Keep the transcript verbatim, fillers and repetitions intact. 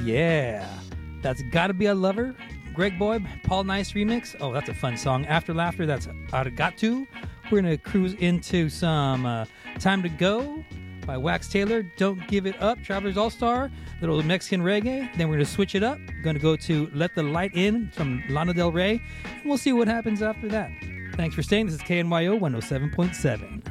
yeah. That's Gotta Be a Lover. Greg Boyd, Paul Nice remix. Oh, that's a fun song. After Laughter, that's Arigato. We're going to cruise into some uh, Time to Go by Wax Taylor. Don't Give It Up, Travelers All-Star. Little Mexican reggae. Then we're going to switch it up. Going to go to Let the Light In from Lana Del Rey. And we'll see what happens after that. Thanks for staying. This is K N Y O one oh seven point seven.